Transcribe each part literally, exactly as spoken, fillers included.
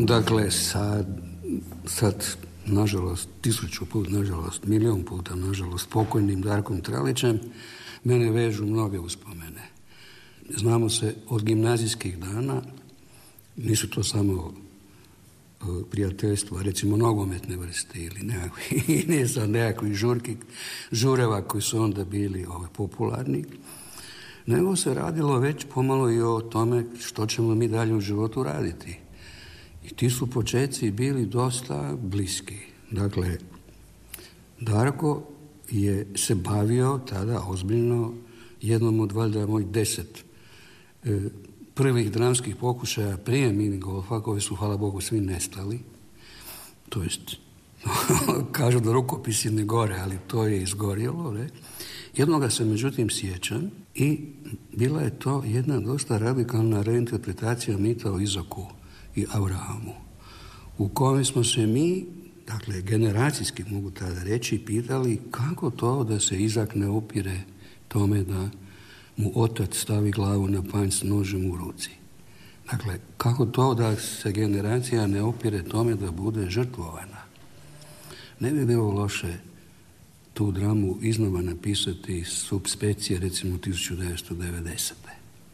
Dakle, sad, sad nažalost, tisuću put, nažalost, milijon puta, nažalost, pokojnim Darkom Tralićem, mene vežu mnoge uspomene. Znamo se od gimnazijskih dana, nisu to samo prijateljstva, recimo nogometne vrste ili nekakvi, ne znam, nekakvi žurki, žureva koji su onda bili ove, popularni, nego se radilo već pomalo i o tome što ćemo mi dalje u životu raditi. I ti su početci bili dosta bliski. Dakle, Darko je se bavio tada ozbiljno jednom od valjda mojih deset e, prvih dramskih pokušaja prije mini golfa, koji su, hvala Bogu, svi nestali. To jest, kažu da rukopisi ne gore, ali to je izgorjelo. Ne? Jednoga se međutim sjećam i bila je to jedna dosta radikalna reinterpretacija mita o Izaku i Abrahamu, u kojem smo se mi, dakle generacijski mogu tada reći, pitali kako to da se Izak ne opire tome da mu otac stavi glavu na panj s nožem u ruci. Dakle, kako to da se generacija ne opire tome da bude žrtvovana. Ne bi bilo loše tu dramu iznova napisati sub specije, recimo tisuću devetsto devedesete.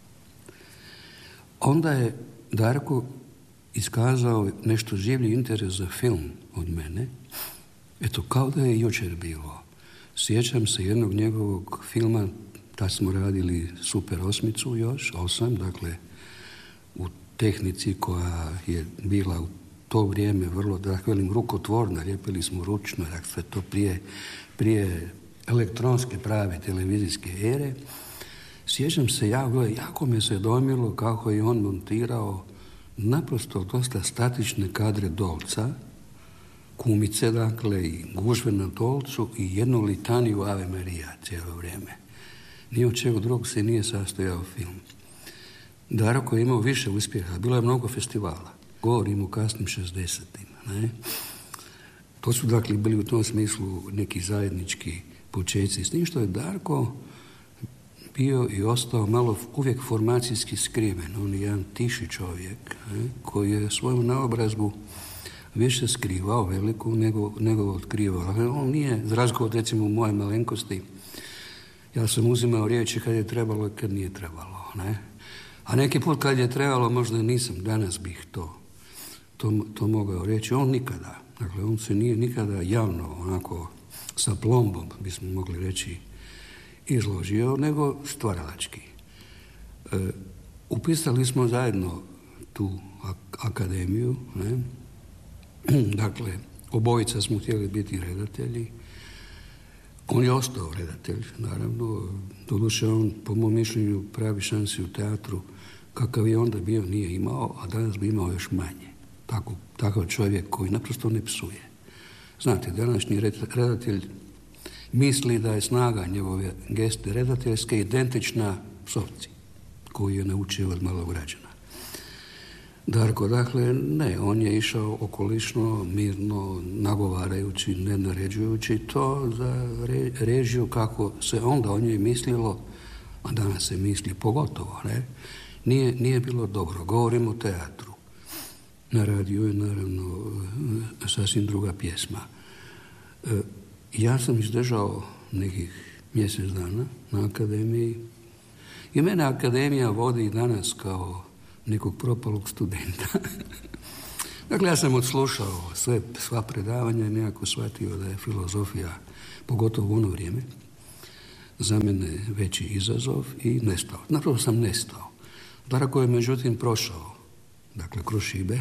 Onda je Darko iskazao nešto življi interes za film od mene. Eto, kao da je jučer bilo. Sjećam se jednog njegovog filma, tad smo radili Super osmicu još, osam, dakle, u tehnici koja je bila u to vrijeme vrlo, da velim, rukotvorna, lijepili smo ručno, dakle, to prije, prije elektronske prave televizijske ere. Sjećam se, ja, jako me se dojmilo kako je on montirao naprosto dosta statične kadre Dolca, kumice, dakle, i gužve na Dolcu i jednu litaniju Ave Marija cijelo vrijeme. Nije od čega drugog se nije sastojao film. Darko je imao više uspjeha, bilo je mnogo festivala. Govorim o kasnim šezdesetima, ne? To su, dakle, bili u tom smislu neki zajednički početci. S tim što je Darko bio i ostao malo uvijek formacijski skriven. On je jedan tiši čovjek, ne, koji je svoju naobrazbu više skrivao veliku nego, nego otkrivao. On nije, za razliku od recimo u moje malenkosti, ja sam uzimao riječi kad je trebalo i kad nije trebalo. Ne? A neki put kad je trebalo, možda nisam, danas bih to, to, to mogao reći. On nikada, dakle, on se nije nikada javno, onako, sa plombom, bismo mogli reći, izložio, nego stvaralački. E, upisali smo zajedno tu ak- akademiju, ne? Dakle, obojica smo htjeli biti redatelji. On je ostao redatelj, naravno. Doduše, on, po mom mišljenju, pravi šansi u teatru, kakav je onda bio, nije imao, a danas bi imao još manje. Tako, takav čovjek koji naprosto ne psuje. Znate, današnji redatelj misli da je snaga njegove geste redateljske identična psovci koju je naučio od malograđana. Darko, dakle, ne, on je išao okolišno, mirno, nagovarajući, ne naređujući to za re, režiju kako se onda o njoj mislilo, a danas se misli pogotovo, ne? Nije, nije bilo dobro. Govorim o teatru. Na radiju je, naravno, sasvim druga pjesma. E, ja sam izdržao nekih mjesec dana na akademiji i mene akademija vodi i danas kao nekog propalog studenta. Dakle, ja sam odslušao sve, sva predavanja i nekako shvatio da je filozofija, pogotovo u ono vrijeme, za mene veći izazov i nestao. Napravo sam nestao. Darko je međutim prošao, dakle, kroz Šibe,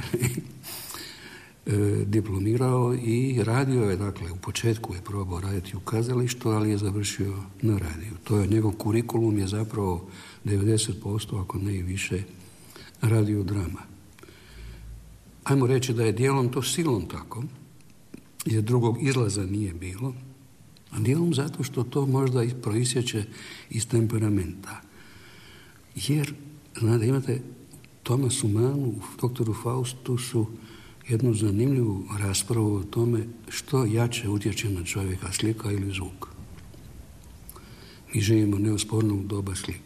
diplomirao i radio je, dakle, u početku je probao raditi u kazalištu, ali je završio na radiju. To je, njegov kurikulum je zapravo devedeset posto, ako ne i više, radio drama. Ajmo reći da je dijelom to silom tako, jer drugog izlaza nije bilo, a dijelom zato što to možda proisjeće iz temperamenta. Jer, znate, imate Tomasu Manu, u doktoru Faustusu, jednu zanimljivu raspravu o tome što jače utječe na čovjeka, slika ili zvuk. Mi živimo neosporno u doba slike.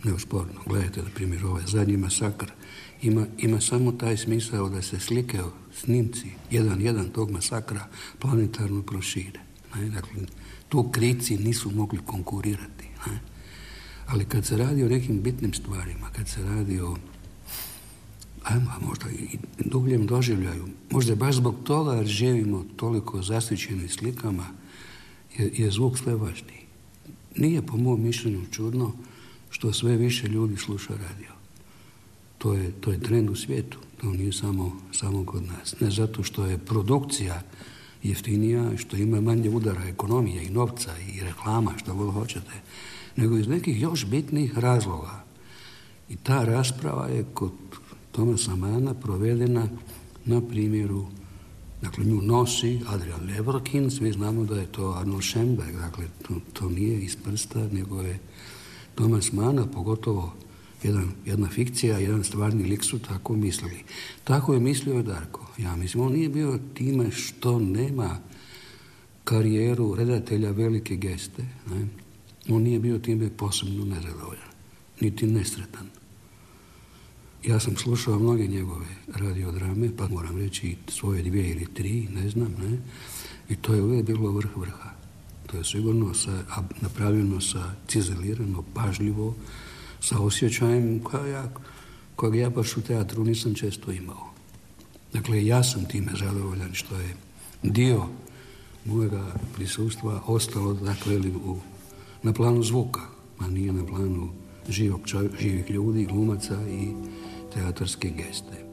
neosporno. Gledajte, na primjer, ovaj zadnji masakr ima, ima samo taj smisao da se slike, snimci, jedan, jedan tog masakra planetarno prošire. Ne? Dakle, tu krici nisu mogli konkurirati. Ne? Ali kad se radi o nekim bitnim stvarima, kad se radi o ajmo, možda i dubljem doživljaju, možda baš zbog toga jer živimo toliko zasićeni slikama, je, je zvuk sve važniji. Nije po mom mišljenju čudno što sve više ljudi sluša radio. To je, to je trend u svijetu, to nije samo, samo kod nas. Ne zato što je produkcija jeftinija, što ima manje udara ekonomije i novca i reklama, što god hoćete, nego iz nekih još bitnih razloga. I ta rasprava je kod Thomasa Manna provedena na primjeru, dakle nju nosi Adrian Leverkin, svi znamo da je to Arnold Schoenberg, dakle to, to nije iz prsta, nego je Thomas Mann, a pogotovo jedan, jedna fikcija, jedan stvarni lik su tako mislili. Tako je mislio Darko. Ja mislim, on nije bio time što nema karijeru redatelja velike geste. Ne? On nije bio time posebno nezadovoljan, niti nesretan. Ja sam slušao mnoge njegove radiodrame, pa moram reći svoje dvije ili tri, ne znam, ne? I to je uvijek bilo vrh vrha. To je sigurno sa, napravljeno sa cizelirano, pažljivo, sa osjećajem koja, kojeg ja baš u teatru nisam često imao. Dakle, ja sam time zadovoljan što je dio mojega prisustva ostalo, dakle, u, na planu zvuka, a nije na planu živog, živih ljudi, glumaca i teatarske geste.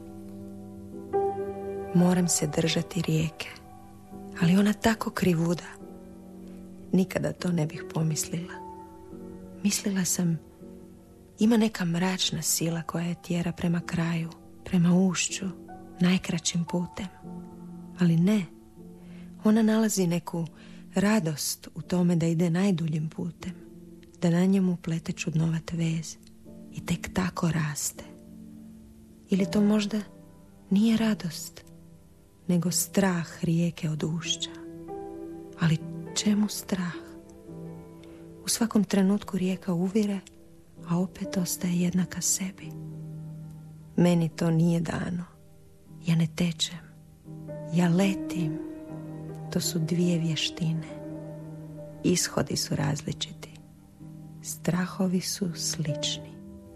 Moram se držati rijeke, ali ona tako krivuda. Nikada to ne bih pomislila. Mislila sam, ima neka mračna sila koja je tjera prema kraju, prema ušću, najkraćim putem. Ali ne, ona nalazi neku radost u tome da ide najduljim putem, da na njemu plete čudnovat vez i tek tako raste. Ili to možda nije radost, nego strah rijeke od ušća. Ali čemu strah? U svakom trenutku rijeka uvire, a opet ostaje jednaka sebi. Meni to nije dano. Ja ne tečem. Ja letim. To su dvije vještine. Ishodi su različiti. Strahovi su slični.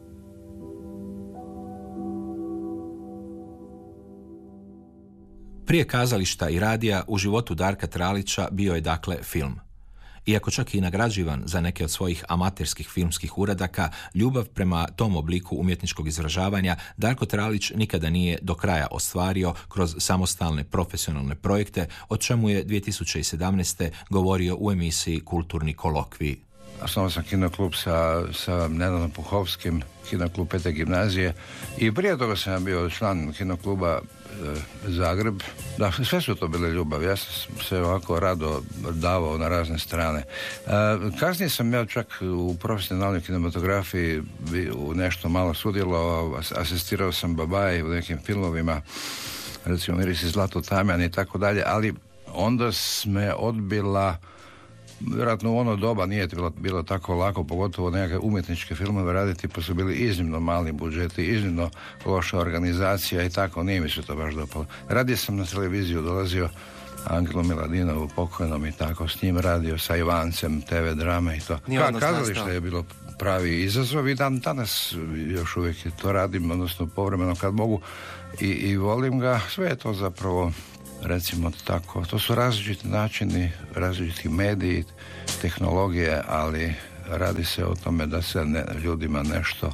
Prije kazališta i radija u životu Darka Tralića bio je dakle film. Iako čak i nagrađivan za neke od svojih amaterskih filmskih uradaka, ljubav prema tom obliku umjetničkog izražavanja Darko Tralić nikada nije do kraja ostvario kroz samostalne profesionalne projekte, o čemu je dvije tisuće sedamnaeste. govorio u emisiji Kulturni kolokvij. Osnovao sam kinoklub sa, sa Nenanom Puhovskim, kinoklub Pete gimnazije, i prije toga sam bio član kinokluba e, Zagreb. Da, sve su to bile ljubavi. Ja sam se ovako rado davao na razne strane. E, kasnije sam ja čak u profesionalnoj kinematografiji u nešto malo sudjelovao, asistirao sam Babaji u nekim filmovima, recimo Miris i Zlato tamjan i tako dalje, ali onda me odbila. Vjerojatno u ono doba nije bilo, bilo tako lako, pogotovo nekakve umjetničke filmove raditi, pa su bili iznimno mali budžeti, iznimno loša organizacija i tako, nije mi se to baš dopalo. Radije sam na televiziju dolazio, Angelu Miladinovu pokojnom i tako, s njim radio, sa Ivancem, te ve drame i to. Ka, kazalište je bilo pravi izazov i dan danas još uvijek to radim, odnosno povremeno kad mogu i, i volim ga. Sve je to zapravo, recimo tako, to su različiti načini, različiti mediji, tehnologije, ali radi se o tome da se ne, ljudima nešto,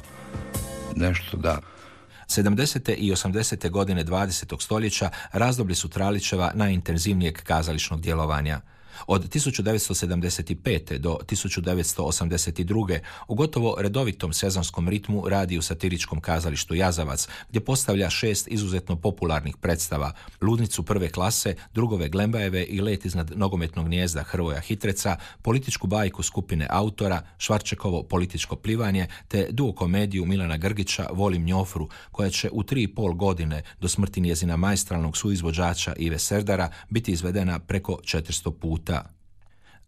nešto da. sedamdesete i osamdesete godine dvadesetog stoljeća razdoblje su Tralićeva najintenzivnijeg kazališnog djelovanja. Od tisuću devetsto sedamdeset pete. do tisuću devetsto osamdeset druge. u gotovo redovitom sezonskom ritmu radi u satiričkom kazalištu Jazavac, gdje postavlja šest izuzetno popularnih predstava: Ludnicu prve klase, Drugove Glembajeve i Let iznad nogometnog gnijezda Hrvoja Hitreca, političku bajku skupine Autora, Švarčekovo političko plivanje, te duo komediju Milana Grgića Volim Njofru, koja će u tri i pol godine do smrti njezina maestralnog suizvođača Ive Serdara biti izvedena preko četiristo puta.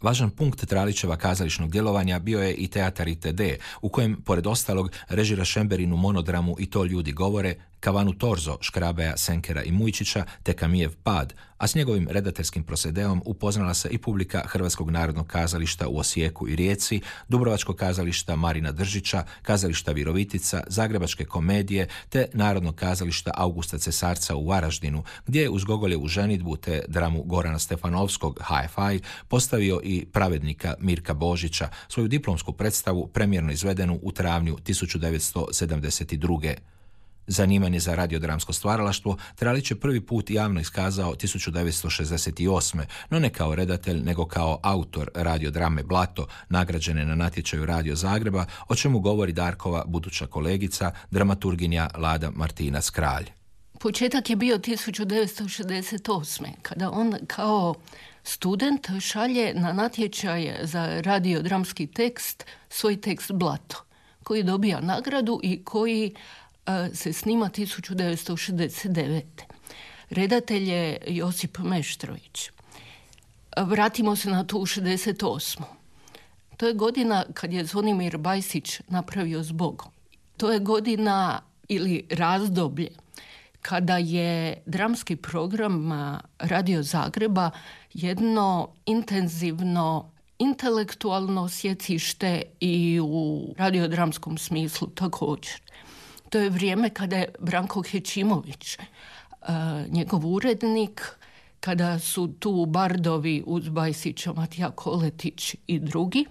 Važan punkt Tralićeva kazališnog djelovanja bio je i teatar I T D, u kojem, pored ostalog, režira Šemberinu monodramu I to ljudi govore, Kavanu Torzo, Škrabeja, Senkera i Mujčića, te Kamijev pad, a s njegovim redateljskim prosedeom upoznala se i publika Hrvatskog narodnog kazališta u Osijeku i Rijeci, Dubrovačkog kazališta Marina Držića, kazališta Virovitica, Zagrebačke komedije, te Narodnog kazališta Augusta Cesarca u Varaždinu, gdje je uz Gogoljevu ženidbu te dramu Gorana Stefanovskog Hi Fi postavio i Pravednika Mirka Božića, svoju diplomsku predstavu premijerno izvedenu u travnju tisuću devetsto sedamdeset druge. Zanimanje za radiodramsko stvaralaštvo Tralić je prvi put javno iskazao tisuću devetsto šezdeset osme, no ne kao redatelj, nego kao autor radiodrame Blato, nagrađene na natječaju Radio Zagreba, o čemu govori Darkova buduća kolegica, dramaturginja Lada Martinac Kralj. Početak je bio tisuću devetsto šezdeset osme. kada on kao student šalje na natječaj za radiodramski tekst svoj tekst Blato, koji dobija nagradu i koji se snima tisuću devetsto šezdeset devete. Redatelj je Josip Meštrović. Vratimo se na tu šezdeset osmu. To je godina kad je Zvonimir Bajsić napravio Zbogom. To je godina ili razdoblje kada je dramski program Radio Zagreba jedno intenzivno intelektualno sjecište i u radiodramskom smislu također. To je vrijeme kada je Branko Hećimović, njegov urednik, kada su tu bardovi uz Bajsića, Matija Koletić i drugi,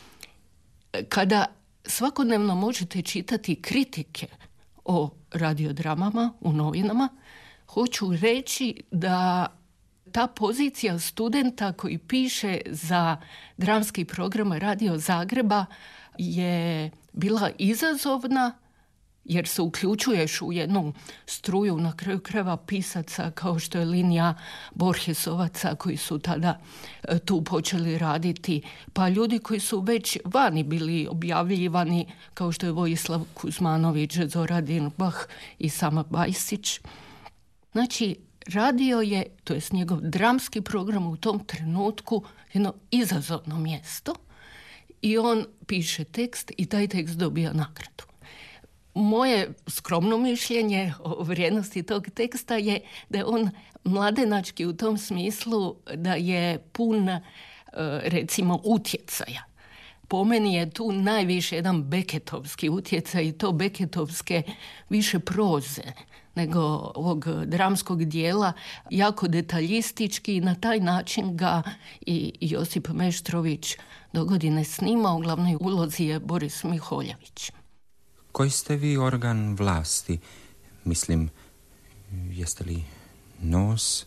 kada svakodnevno možete čitati kritike o radiodramama u novinama, hoću reći da ta pozicija studenta koji piše za dramski program Radio Zagreba je bila izazovna, jer se uključuješ u jednu struju na kraju krajeva pisaca kao što je linija Borgesovaca koji su tada tu počeli raditi, pa ljudi koji su već vani bili objavljivani kao što je Vojislav Kuzmanović, Zoradin Bah i sama Bajsić. Znači, radio je, to jest njegov dramski program u tom trenutku, jedno izazovno mjesto i on piše tekst i taj tekst dobija nagradu. Moje skromno mišljenje o vrijednosti tog teksta je da je on mladenački u tom smislu da je pun, recimo, utjecaja. Po meni je tu najviše jedan beketovski utjecaj i to beketovske više proze nego ovog dramskog dijela, jako detaljistički i na taj način ga i Josip Meštrović dogodine snima. U glavnoj ulozi je Boris Miholjević. Koji ste vi organ vlasti? Mislim, jeste li nos,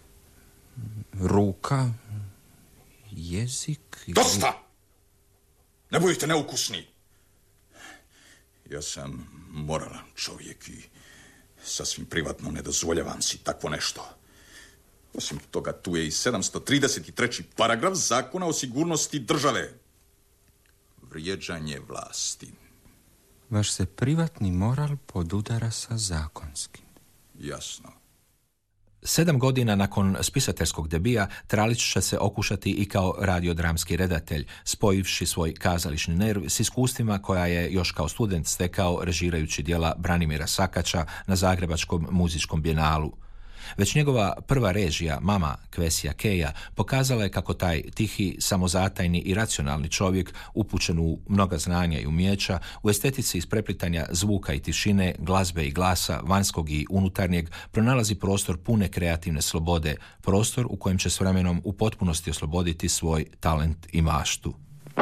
ruka, jezik? Dosta! Ne budite neukusni. Ja sam moralan čovjek i sasvim privatno ne dozvoljavam si takvo nešto. Osim toga, tu je i sedamsto trideset treći paragraf Zakona o sigurnosti države. Vrijeđanje vlasti. Vaš se privatni moral podudara sa zakonskim. Jasno. Sedam godina nakon spisateljskog debija Tralić će se okušati i kao radiodramski redatelj, spojivši svoj kazališni nerv s iskustvima koja je još kao student stekao režirajući djela Branimira Sakača na Zagrebačkom muzičkom bijenalu. Već njegova prva režija, Mama Kvesija Keja, pokazala je kako taj tihi, samozatajni i racionalni čovjek, upućen u mnoga znanja i umijeća, u estetici ispreplitanja zvuka i tišine, glazbe i glasa, vanjskog i unutarnjeg, pronalazi prostor pune kreativne slobode, prostor u kojem će s vremenom u potpunosti osloboditi svoj talent i maštu.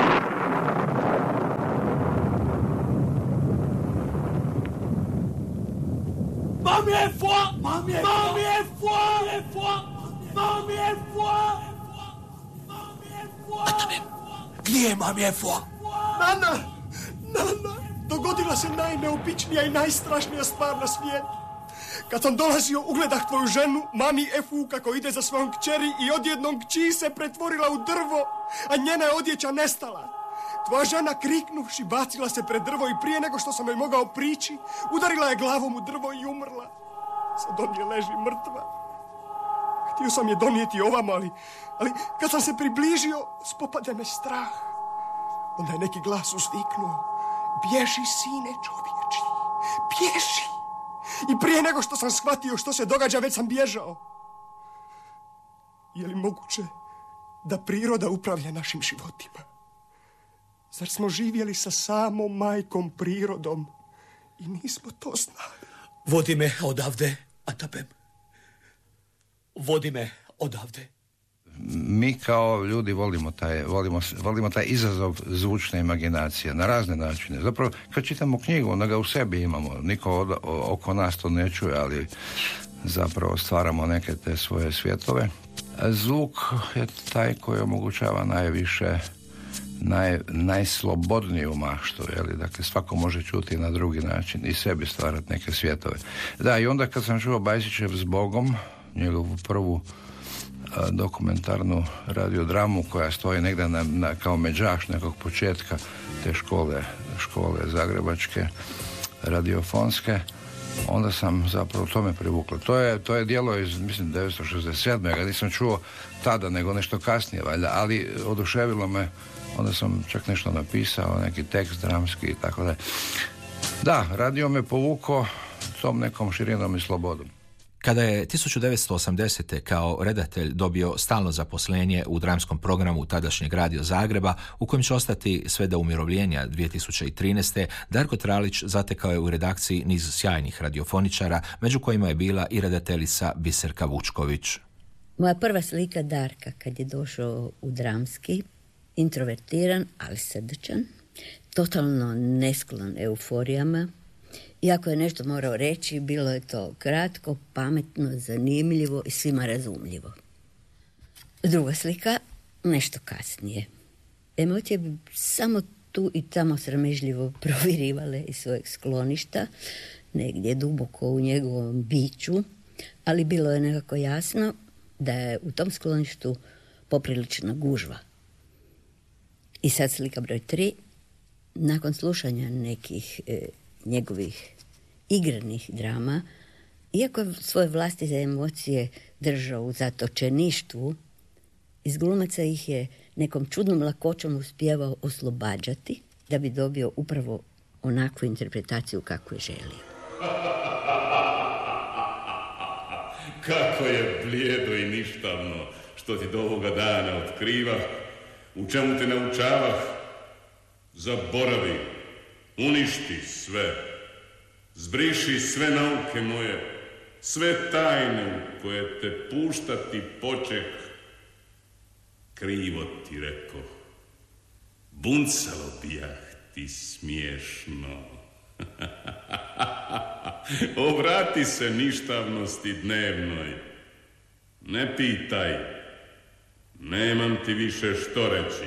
Mamie foi! Mamie foi! Mamie foi! Mamie foi! Gdje je Mamie foi? Nana! Nana! Dogodila se najneobičnija i najstrašnija stvar na svijetu. Kad sam dolazio, ugledah tvoju ženu, mami Efu, kako ide za svojom kćeri i odjednom kći se pretvorila u drvo, a njena je odjeća nestala. Tvoja žena, kriknuvši, bacila se pred drvo i prije nego što sam joj mogao prići, udarila je glavom u drvo i umrla. Sad ovdje leži mrtva. Htio sam je donijeti ovamo, ali, ali kad sam se približio, spopade me strah. Onda je neki glas uzviknuo: bježi, sine čovječi, bježi! I prije nego što sam shvatio što se događa, već sam bježao. Je li moguće da priroda upravlja našim životima? Zar smo živjeli sa samom majkom prirodom i nismo to znali? Vodi me odavde, Atapem. Vodi me odavde. Mi kao ljudi volimo taj, volimo, volimo taj izazov zvučne imaginacije na razne načine. Zapravo, kad čitamo knjigu, onda ga u sebi imamo. Niko od, oko nas to ne čuje, ali zapravo stvaramo neke te svoje svjetove. Zvuk je taj koji omogućava najviše, naj, najslobodniju maštu. Jeli? Dakle, svako može čuti na drugi način i sebi stvarati neke svjetove. Da, i onda kad sam čuo Bajsićev Zbogom, njegovu prvu a, dokumentarnu radiodramu koja stoji negdje na, na, kao međaš nekog početka te škole, škole zagrebačke radiofonske, onda sam zapravo to me privuklo. To je, to je djelo iz, mislim, devetsto šezdeset sedme. Ja ga nisam čuo tada, nego nešto kasnije, valjda, ali oduševilo me. Onda sam čak nešto napisao, neki tekst dramski i tako da. Da, radio me povukao tom nekom širinom i slobodom. Kada je tisuću devetsto osamdesete. kao redatelj dobio stalno zaposlenje u dramskom programu tadašnjeg Radio Zagreba, u kojem će ostati sve do umirovljenja dvije tisuće trinaeste. Darko Tralić zatekao je u redakciji niz sjajnih radiofoničara, među kojima je bila i redateljica Biserka Vučković. Moja prva slika Darka kad je došao u dramski, introvertiran, ali srdačan, totalno nesklon euforijama. Iako je nešto morao reći, bilo je to kratko, pametno, zanimljivo i svima razumljivo. Druga slika, nešto kasnije. Emocije bi samo tu i tamo sramežljivo provirivale iz svojeg skloništa, negdje duboko u njegovom biću, ali bilo je nekako jasno da je u tom skloništu poprilična gužva. I sad slika broj tri. Nakon slušanja nekih e, njegovih igranih drama, iako je svoje vlastite emocije držao u zatočeništvu, iz glumaca ih je nekom čudnom lakoćom uspijevao oslobađati da bi dobio upravo onakvu interpretaciju kakvu je želio. Kako je blijedo i ništavno što ti do ovoga dana otkriva, u čemu te naučavah, zaboravi, uništi sve, zbriši sve nauke moje, sve tajne u koje te puštati poček. Krivo ti reko, buncalo bijah ti smiješno. Obrati se ništavnosti dnevnoj, ne pitaj, nemam ti više što reći.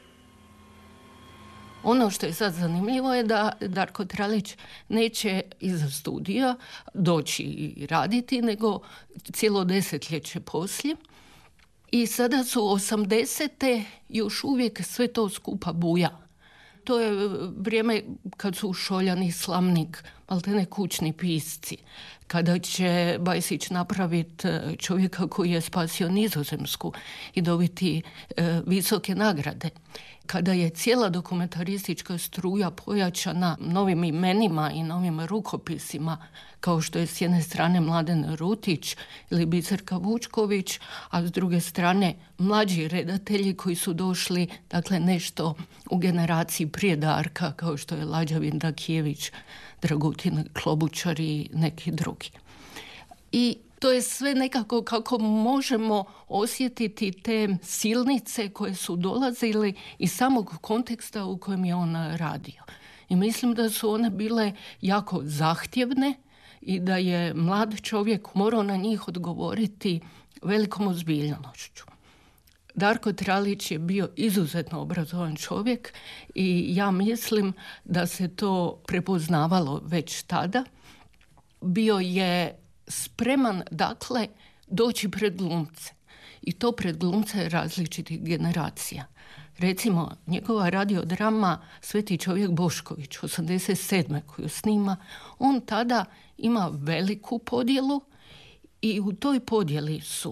Ono što je sad zanimljivo je da Darko Tralić neće iza studija doći i raditi, nego cijelo desetljeće poslije. I sada su osamdesete još uvijek sve to skupa buja. To je vrijeme kad su Šoljan, Slamnik, maltene kućni pisci. Kada će Bajsić napraviti čovjeka koji je spasio Nizozemsku i dobiti e, visoke nagrade. Kada je cijela dokumentaristička struja pojačana novim imenima i novim rukopisima, kao što je s jedne strane Mladen Rutić ili Biserka Vučković, a s druge strane mlađi redatelji koji su došli, dakle, nešto u generaciji prije Darka, kao što je Lađa Vindakijević, Dragutin Klobučar i neki drugi. I to je sve nekako kako možemo osjetiti te silnice koje su dolazile iz samog konteksta u kojem je on radio. I mislim da su one bile jako zahtjevne i da je mlad čovjek morao na njih odgovoriti velikom ozbiljnošću. Darko Tralić je bio izuzetno obrazovan čovjek i ja mislim da se to prepoznavalo već tada. Bio je spreman, dakle, doći pred glumce. I to pred glumce različitih generacija. Recimo, njegova radiodrama Sveti čovjek Bošković, osamdeset sedme koju snima, on tada ima veliku podjelu i u toj podjeli su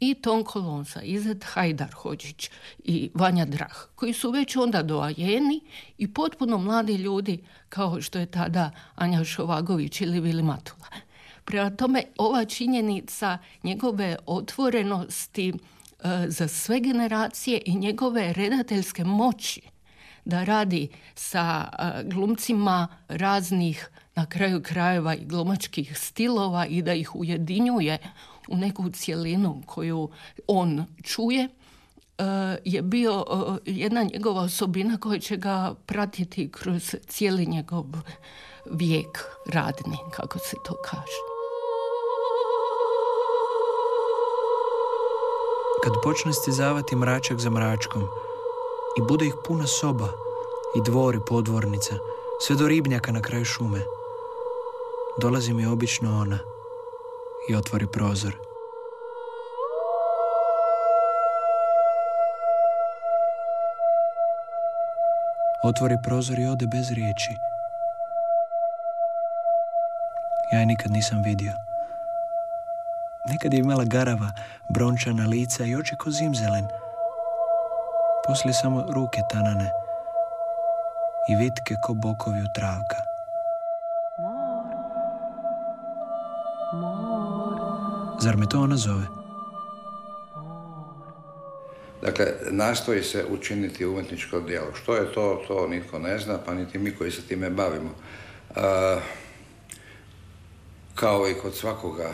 i Tonko Lonsa, Izet Hajdarhodžić i Vanja Drah, koji su već onda doajeni i potpuno mladi ljudi, kao što je tada Anja Šovagović ili Vili Matula. Prema tome, ova činjenica njegove otvorenosti e, za sve generacije i njegove redateljske moći da radi sa e, glumcima raznih, na kraju krajeva, i glumačkih stilova i da ih ujedinjuje u neku cjelinu koju on čuje, je bio jedna njegova osobina koja će ga pratiti kroz cijeli njegov vijek radni, kako se to kaže. Kad počne stizavati mračak za mračkom i bude ih puna soba i dvori podvornica, sve do ribnjaka na kraju šume, dolazi mi obično ona i otvori prozor. Otvori prozor i ode bez riječi. Ja je nikad nisam vidio. Nekad je imala garava, brončana lica i oči ko zimzelen. Poslije samo ruke tanane i vitke ko bokovi u travka. Zar me to ona zove? Dakle, nastoji se učiniti umjetničko djelo. Što je to, to nitko ne zna, pa niti mi koji se time bavimo. A, kao i kod svakoga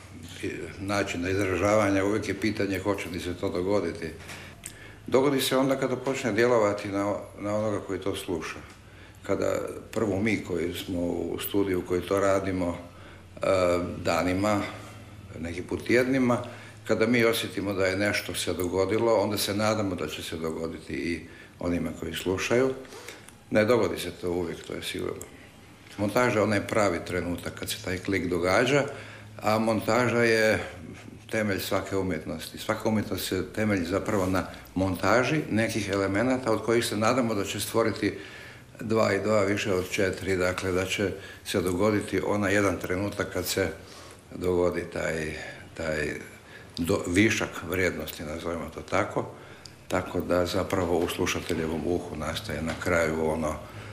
načina izražavanja, uvijek je pitanje hoće li se to dogoditi. Dogodi se onda kada počne djelovati na, na onoga koji to sluša. Kada prvo mi koji smo u studiju, koji to radimo a, danima, neki put tjednima, kada mi osjetimo da je nešto se dogodilo, onda se nadamo da će se dogoditi i onima koji slušaju. Ne dogodi se to uvijek, to je sigurno. Montaža je onaj pravi trenutak kad se taj klik događa, a montaža je temelj svake umjetnosti. Svaka umjetnost se temelji zapravo na montaži nekih elemenata od kojih se nadamo da će stvoriti dva i dva više od četiri, dakle da će se dogoditi onaj jedan trenutak kad se dogodi taj, taj do, višak vrijednosti, nazovimo to tako, tako da zapravo u slušateljevom uhu nastaje na kraju ono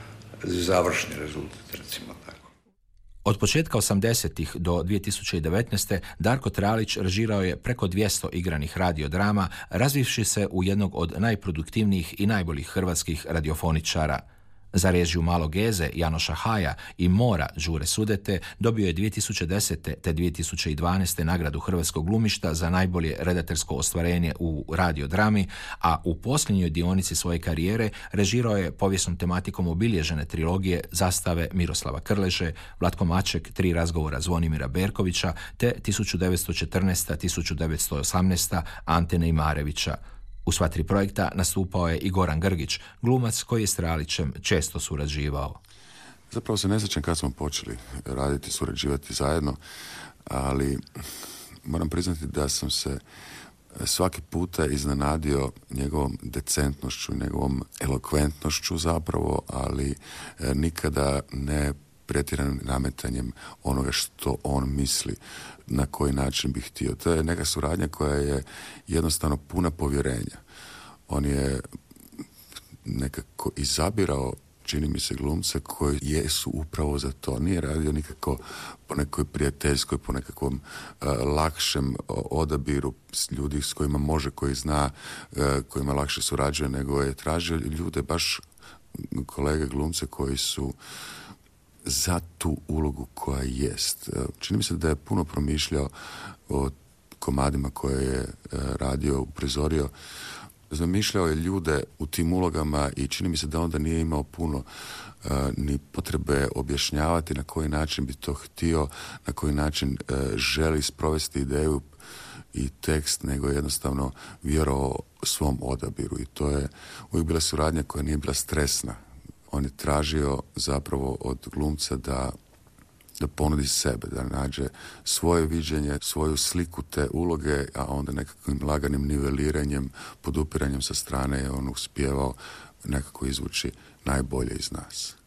završni rezultat, recimo tako. Od početka osamdesetih do dvije tisuće devetnaeste. Darko Tralić režirao je preko dvjesto igranih radiodrama, razvivši se u jednog od najproduktivnijih i najboljih hrvatskih radiofoničara. Za režiju Malog Geze, Janoša Haja i Mora Đure Sudete dobio je dvije tisuće desete. te dvije tisuće dvanaeste. nagradu Hrvatskog glumišta za najbolje redateljsko ostvarenje u radiodrami, a u posljednjoj dionici svoje karijere režirao je povijesnom tematikom obilježene trilogije Zastave Miroslava Krleže, Vlatko Maček, Tri razgovora Zvonimira Berkovića te tisuću devetsto četrnaeste. tisuću devetsto osamnaeste. Ante Neimarevića. U sva tri projekta nastupao je i Goran Grgić, glumac koji je s Tralićem često surađivao. Zapravo se ne sjećam kad smo počeli raditi, surađivati zajedno, ali moram priznati da sam se svaki puta iznenadio njegovom decentnošću, njegovom elokventnošću zapravo, ali nikada ne pretjeranim nametanjem onoga što on misli, na koji način bi htio. To je neka suradnja koja je jednostavno puna povjerenja. On je nekako izabirao, čini mi se, glumce koji jesu upravo za to. Nije radio nikako po nekoj prijateljskoj, po nekakvom uh, lakšem odabiru ljudi s kojima može, koji zna, uh, kojima lakše surađuje, nego je tražio ljude, baš kolege glumce koji su za tu ulogu koja jest. Čini mi se da je puno promišljao o komadima koje je radio, uprizorio. Zamišljao je ljude u tim ulogama i čini mi se da onda nije imao puno uh, ni potrebe objašnjavati na koji način bi to htio, na koji način uh, želi sprovesti ideju i tekst, nego jednostavno vjerovao svom odabiru. I to je uvijek bila suradnja koja nije bila stresna. On je tražio zapravo od glumca da, da ponudi sebe, da nađe svoje viđenje, svoju sliku te uloge, a onda nekakvim laganim niveliranjem, podupiranjem sa strane je on uspijevao nekako izvući najbolje iz nas.